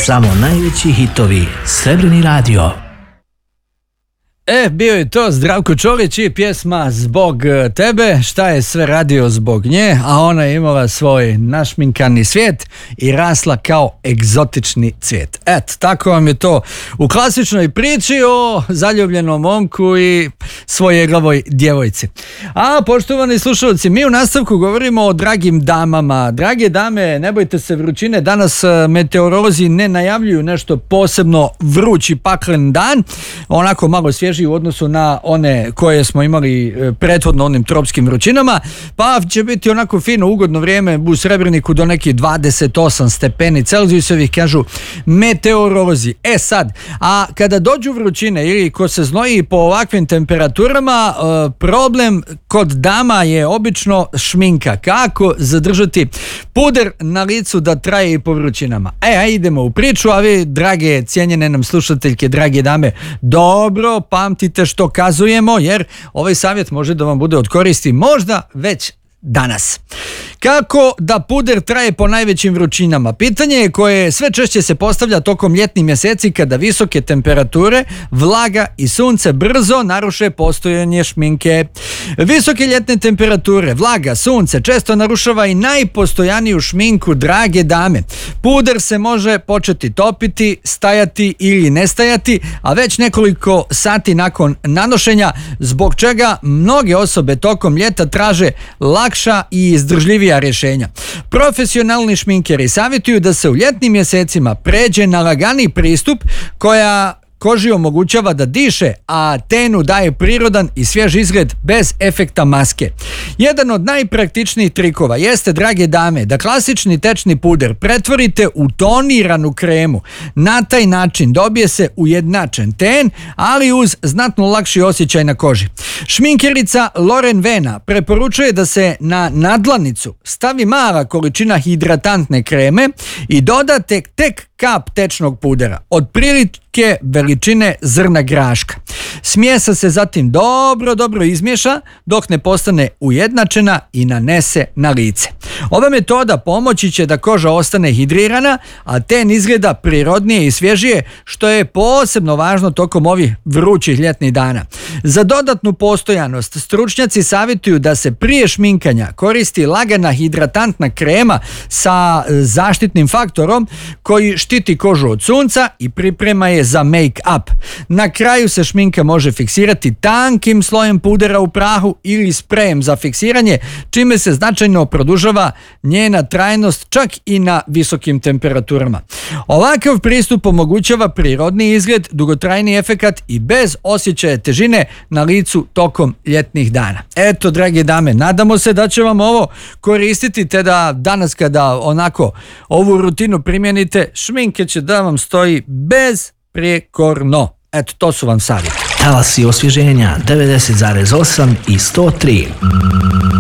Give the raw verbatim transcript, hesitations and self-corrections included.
Samo najveći hitovi. Srebrni radio. E, bio je to Zdravko Čolić i pjesma Zbog tebe. Šta je sve radio zbog nje, a ona je imala svoj našminkani svijet i rasla kao egzotični cvijet. Eto, tako vam je to u klasičnoj priči o zaljubljenom momku i svojeglavoj djevojci. A poštovani slušalci, mi u nastavku govorimo o dragim damama. Drage dame, ne bojte se vrućine, danas meteorolozi ne najavljuju nešto posebno vrući paklen dan, onako malo svježi u odnosu na one koje smo imali prethodno onim tropskim vrućinama, pa će biti onako fino ugodno vrijeme u Srebreniku do nekih dvadeset osam stepeni Celzijusovih, kažu meteorolozi. E sad, a kada dođu vrućine ili ko se znoji po ovakvim temperaturama, problem kod dama je obično šminka. Kako zadržati puder na licu da traje i po vrućinama? E, a idemo u priču, a vi, drage cijenjene nam slušateljke, drage dame, dobro pamtite što kazujemo, jer ovaj savjet može da vam bude od koristi možda već danas. Kako da puder traje po najvećim vrućinama? Pitanje je koje sve češće se postavlja tokom ljetnih mjeseci kada visoke temperature, vlaga i sunce brzo naruše postojanje šminke. Visoke ljetne temperature, vlaga, sunce često narušava i najpostojaniju šminku, drage dame. Puder se može početi topiti, stajati ili nestajati, a već nekoliko sati nakon nanošenja, zbog čega mnoge osobe tokom ljeta traže lakša i izdržljivija rješenja. Profesionalni šminkeri savjetuju da se u ljetnim mjesecima pređe na lagani pristup koja koži omogućava da diše, a tenu daje prirodan i svjež izgled bez efekta maske. Jedan od najpraktičnijih trikova jeste, drage dame, da klasični tečni puder pretvorite u toniranu kremu. Na taj način dobije se ujednačen ten, ali uz znatno lakši osjećaj na koži. Šminkerica Loren Vena preporučuje da se na nadlanicu stavi mala količina hidratantne kreme i doda tek, tek kap tečnog pudera, otprilike veličine zrna graška. Smjesa se zatim dobro, dobro izmiješa dok ne postane ujednačena i nanese na lice. Ova metoda pomoći će da koža ostane hidrirana, a ten izgleda prirodnije i svježije, što je posebno važno tokom ovih vrućih ljetnih dana. Za dodatnu postojanost stručnjaci savjetuju da se prije šminkanja koristi lagana hidratantna krema sa zaštitnim faktorom koji štiti kožu od sunca i priprema je za make-up. Na kraju se šminka može fiksirati tankim slojem pudera u prahu ili sprejem za fiksiranje, čime se značajno produžava njena trajnost čak i na visokim temperaturama. Ovakav pristup omogućava prirodni izgled, dugotrajni efekat i bez osjećaja težine na licu tokom ljetnih dana. Eto, drage dame, nadamo se da će vam ovo koristiti, te da danas kada onako ovu rutinu primjenite, šminke će da vam stoji bezprijekorno. Eto, to su vam savjeti. Talasi osvježenja devedeset zarez osam i sto tri.